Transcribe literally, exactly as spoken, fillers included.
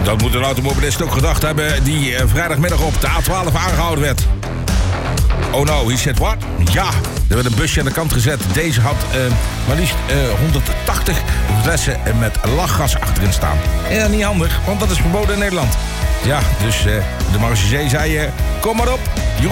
Dat moet een automobilist ook gedacht hebben die uh, vrijdagmiddag op de A twaalf aangehouden werd. Oh no, he said what? Ja, er werd een busje aan de kant gezet. Deze had uh, maar liefst uh, honderdtachtig flessen met lachgas achterin staan. Ja, niet handig, want dat is verboden in Nederland. Ja, dus uh, de marechaussee zei, uh, kom maar op.